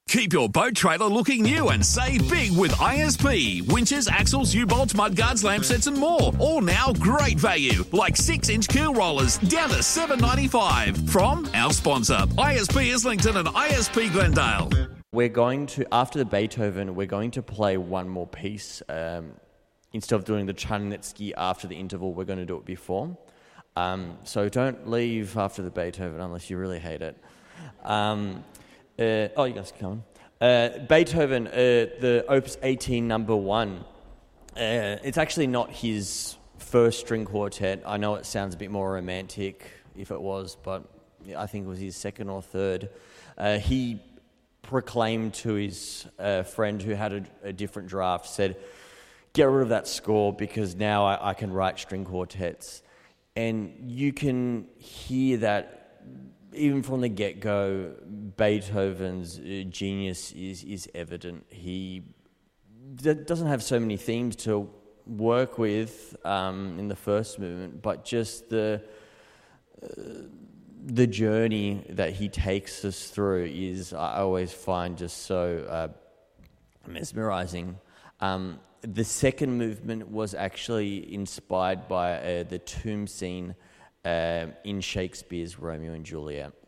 Keep your boat trailer looking new and save big with ISP. Winches, axles, U-bolts, mudguards, lamp sets and more. All now great value, like 6-inch keel rollers down to $7.95. From our sponsor, ISP Islington and ISP Glendale. We're going to, after the Beethoven, we're going to play one more piece. Instead of doing the Czarnecki after the interval, we're going to do it before. So don't leave after the Beethoven unless you really hate it. You guys can come on. Beethoven, the Opus 18 number 1. It's actually not his first string quartet. I know it sounds a bit more romantic if it was, but I think it was his second or third. He proclaimed to his friend who had a different draft, said, "Get rid of that score because now I can write string quartets." And you can hear that even from the get-go, Beethoven's genius is evident. He doesn't have so many themes to work with in the first movement, but just the journey that he takes us through is, I always find, just so mesmerizing. The second movement was actually inspired by the tomb scene in Shakespeare's Romeo and Juliet.